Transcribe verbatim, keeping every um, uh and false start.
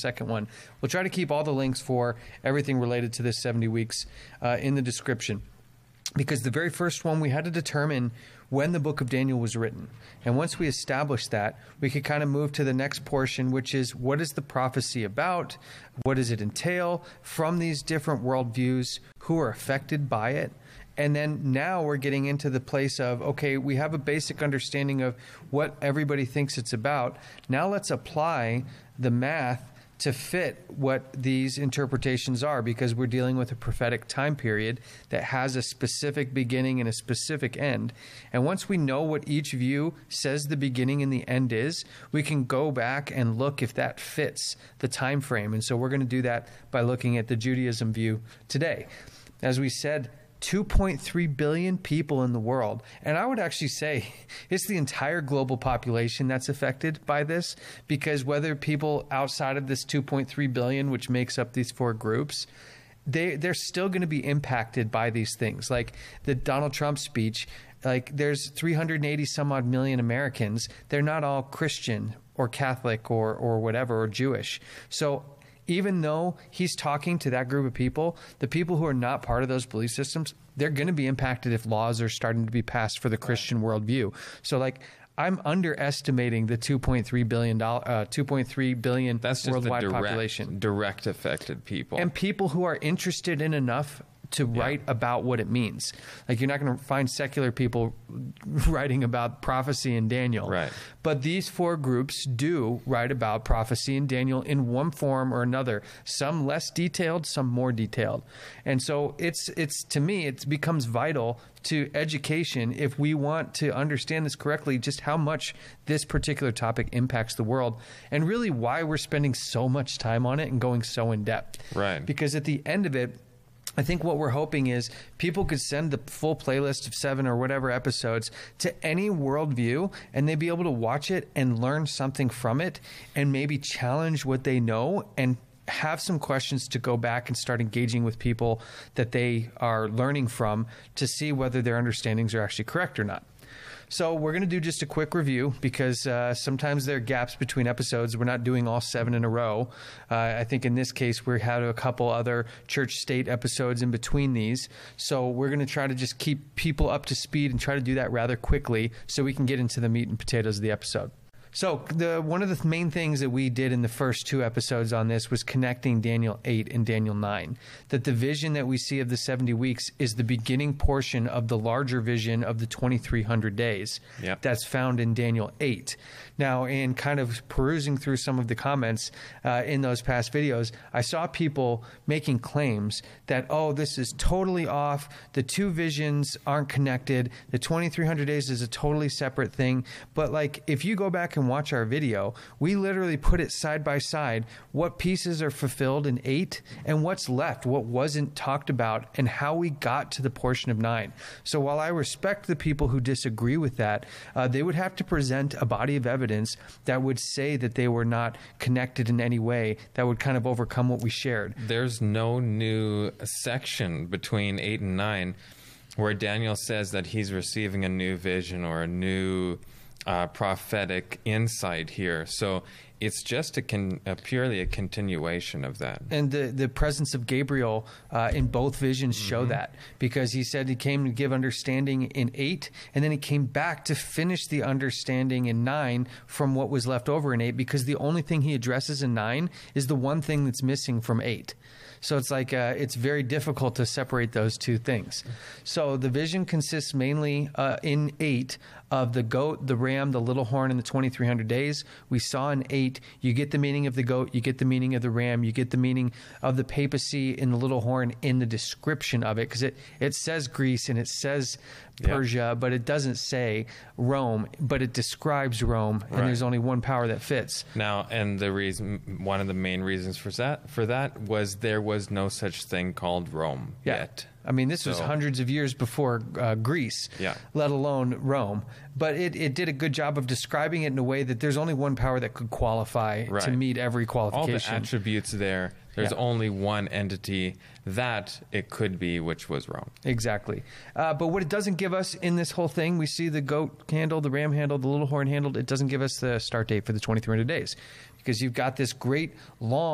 second one. We'll try to keep all the links for everything related to this seventy weeks uh, in the description. Because the very first one, we had to determine when the book of Daniel was written. And once we established that, we could kind of move to the next portion, which is, what is the prophecy about? What does it entail from these different worldviews? Who are affected by it? And then now we're getting into the place of, okay, we have a basic understanding of what everybody thinks it's about. Now let's apply the math to fit what these interpretations are, because we're dealing with a prophetic time period that has a specific beginning and a specific end. And once we know what each view says the beginning and the end is, we can go back and look if that fits the time frame. And so we're going to do that by looking at the Judaism view today. As we said, two point three billion people in the world. And I would actually say it's the entire global population that's affected by this, because whether people outside of this two point three billion, which makes up these four groups, they, they're still going to be impacted by these things. Like the Donald Trump speech, like there's three hundred eighty some odd million Americans. They're not all Christian or Catholic or, or whatever, or Jewish. So even though he's talking to that group of people, the people who are not part of those belief systems, they're going to be impacted if laws are starting to be passed for the Christian worldview. So, like, I'm underestimating the two point three billion dollars, uh, two point three billion That's just worldwide the direct, population, direct affected people, and people who are interested in enough to write yeah. about what it means. Like, you're not going to find secular people writing about prophecy in Daniel. Right. But these four groups do write about prophecy in Daniel in one form or another. Some less detailed, some more detailed. And so it's it's to me, it becomes vital to education if we want to understand this correctly, just how much this particular topic impacts the world, and really why we're spending so much time on it and going so in depth. Right. Because at the end of it, I think what we're hoping is people could send the full playlist of seven or whatever episodes to any worldview, and they'd be able to watch it and learn something from it, and maybe challenge what they know and have some questions to go back and start engaging with people that they are learning from to see whether their understandings are actually correct or not. So we're going to do just a quick review, because uh, sometimes there are gaps between episodes. We're not doing all seven in a row. Uh, I think in this case, we had a couple other church-state episodes in between these. So we're going to try to just keep people up to speed and try to do that rather quickly so we can get into the meat and potatoes of the episode. So the one of the main things that we did in the first two episodes on this was connecting Daniel eight and Daniel nine. That the vision that we see of the seventy weeks is the beginning portion of the larger vision of the twenty-three hundred days. Yep. That's found in Daniel eight. Now, in kind of perusing through some of the comments uh, in those past videos, I saw people making claims that, oh, this is totally off. The two visions aren't connected. The twenty-three hundred days is a totally separate thing. But like, if you go back and watch our video, we literally put it side by side, what pieces are fulfilled in eight and what's left, what wasn't talked about, and how we got to the portion of nine. So while I respect the people who disagree with that, uh, they would have to present a body of evidence that would say that they were not connected in any way that would kind of overcome what we shared. There's no new section between eight and nine where Daniel says that he's receiving a new vision or a new Uh, prophetic insight here. So it's just a, con- a purely a continuation of that. And the, the presence of Gabriel uh, in both visions show mm-hmm. that, because he said he came to give understanding in eight, and then he came back to finish the understanding in nine from what was left over in eight, because the only thing he addresses in nine is the one thing that's missing from eight. So it's like uh, it's very difficult to separate those two things. So the vision consists mainly uh, in eight of the goat, the ram, the little horn, and the twenty-three hundred days. We saw in eight, you get the meaning of the goat, you get the meaning of the ram, you get the meaning of the papacy in the little horn in the description of it, because it, it says Greece and it says Persia, yeah. but it doesn't say Rome, but it describes Rome, and right. there's only one power that fits. Now, and the reason, one of the main reasons for that, for that was there was no such thing called Rome yeah. yet. I mean, this so, was hundreds of years before uh, Greece, yeah. let alone Rome. But it, it did a good job of describing it in a way that there's only one power that could qualify right. to meet every qualification. All the attributes there. There's yeah. only one entity that it could be, which was Rome. Exactly. Uh, but what it doesn't give us in this whole thing, we see the goat handle, the ram handle, the little horn handled. It doesn't give us the start date for the twenty-three hundred days, because you've got this great long